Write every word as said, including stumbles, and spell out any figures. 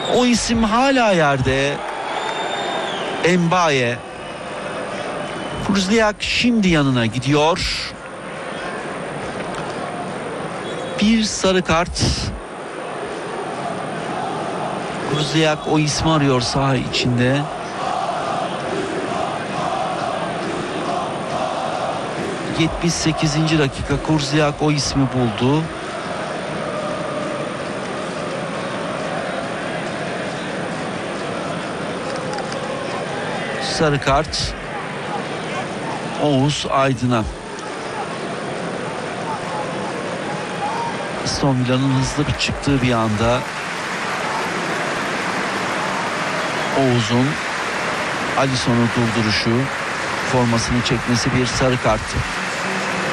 O isim hala yerde. Mbaye. Kruzliak şimdi yanına gidiyor. Bir sarı kart. Kruzliak o ismi arıyor saha içinde. yetmiş sekizinci dakika Kruzliak o ismi buldu. Sarı kart Oğuz Aydın'a. Aston Villa'nın hızlı bir çıktığı bir anda Oğuz'un Alisson'u durduruşu, formasını çekmesi bir sarı kart.